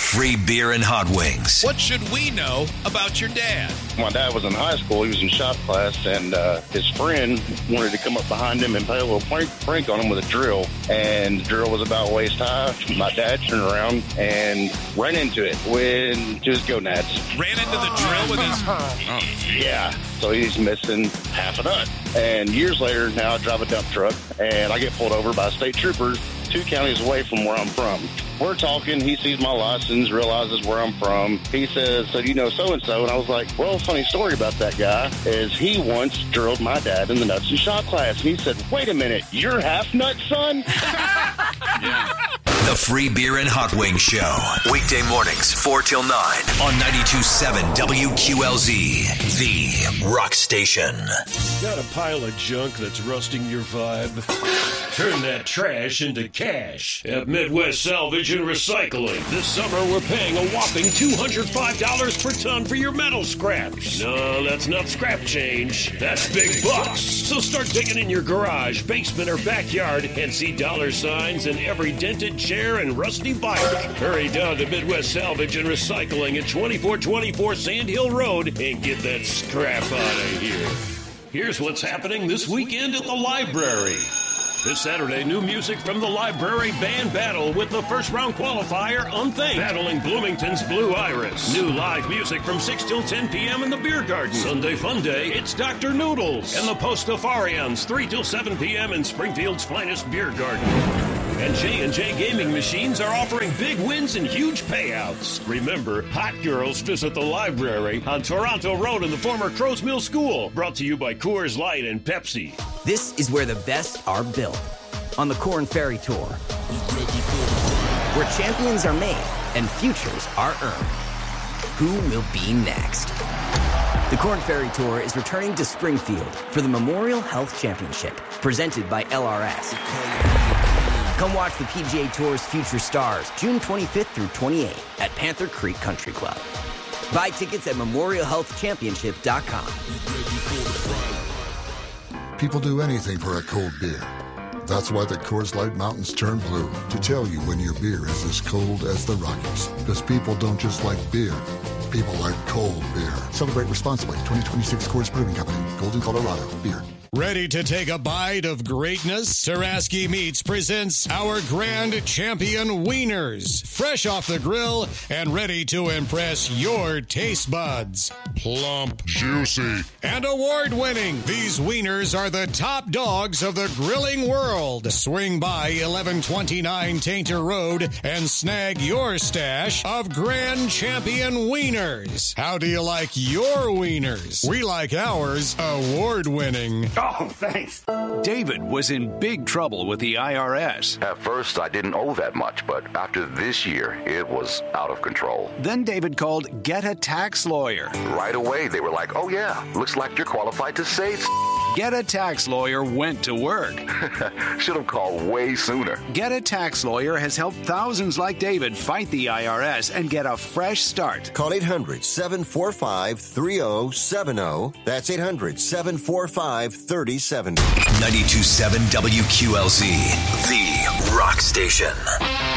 free beer and hot wings. What should we know about your dad? My dad was in high school. He was in shop class, and his friend wanted to come up behind him and play a little prank on him with a drill. And the drill was about waist high. My dad turned around and ran into it with his gonads. Ran into the drill with his... Yeah. So he's missing half a nut. And years later, now I drive a dump truck, and I get pulled over by a state trooper 2 counties away from where I'm from. We're talking. He sees my license, realizes where I'm from. He says, so you know so-and-so? And I was like, well, funny story about that guy is he once drilled my dad in the nuts and shot class. And he said, wait a minute, you're half nut, son? Yeah. The Free Beer and Hot Wings Show. Weekday mornings, 4 till 9 on 92.7 WQLZ, the rock station. Got a pile of junk that's rusting your vibe? Turn that trash into cash at Midwest Salvage and Recycling. This summer, we're paying a whopping $205 per ton for your metal scraps. No, that's not scrap change. That's big bucks. So start digging in your garage, basement, or backyard and see dollar signs in every dented chair and rusty bike. Hurry down to Midwest Salvage and Recycling at 2424 Sand Hill Road and get that scrap out of here. Here's what's happening this weekend at the library. This Saturday, new music from the Library Band Battle with the first-round qualifier, Unthanked, battling Bloomington's Blue Iris. New live music from 6 till 10 p.m. in the Beer Garden. Sunday Fun Day, it's Dr. Noodles and the Postafarians, 3 till 7 p.m. in Springfield's finest beer garden. And J&J Gaming Machines are offering big wins and huge payouts. Remember, hot girls visit the library on Toronto Road in the former Crow's Mill School. Brought to you by Coors Light and Pepsi. This is where the best are built. On the Corn Ferry Tour. Where champions are made and futures are earned. Who will be next? The Corn Ferry Tour is returning to Springfield for the Memorial Health Championship, presented by LRS. Come watch the PGA Tour's future stars June 25th through 28th at Panther Creek Country Club. Buy tickets at memorialhealthchampionship.com. People do anything for a cold beer. That's why the Coors Light Mountains turn blue, to tell you when your beer is as cold as the Rockies. Because people don't just like beer. People like cold beer. Celebrate responsibly. 2026 Coors Brewing Company, Golden, Colorado. Beer. Ready to take a bite of greatness? Saraski Meats presents our Grand Champion Wieners. Fresh off the grill and ready to impress your taste buds. Plump, juicy, and award-winning. These wieners are the top dogs of the grilling world. Swing by 1129 Tainter Road and snag your stash of Grand Champion Wieners. How do you like your wieners? We like ours award-winning. Oh, thanks. David was in big trouble with the IRS. At first, I didn't owe that much, but after this year, it was out of control. Then David called Get a Tax Lawyer. Right away, they were like, oh yeah, looks like you're qualified to say Get a Tax Lawyer went to work. Should have called way sooner. Get a Tax Lawyer has helped thousands like David fight the IRS and get a fresh start. Call 800-745-3070. That's 800-745-3070. 92.7 WQLZ, the rock station.